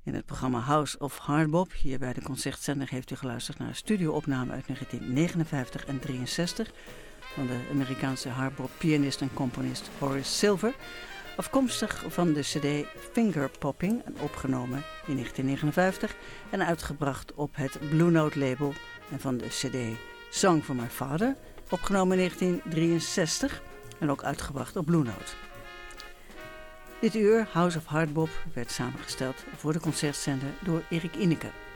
In het programma House of Hardbop, hier bij de Concertzender, heeft u geluisterd naar een studioopname uit 1959 en 63 van de Amerikaanse hardbop-pianist en componist Horace Silver, afkomstig van de cd Fingerpopping, opgenomen in 1959 en uitgebracht op het Blue Note label, en van de cd Song for My Father, opgenomen in 1963 en ook uitgebracht op Blue Note. Dit uur, House of Hardbop, werd samengesteld voor de Concertzender door Erik Inneke.